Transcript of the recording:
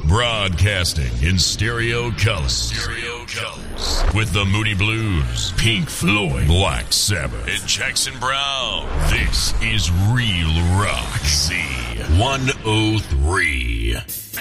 Broadcasting in stereo colors. With the Moody Blues, Pink Floyd, Black Sabbath, and Jackson Brown. This is Real Rock Z103.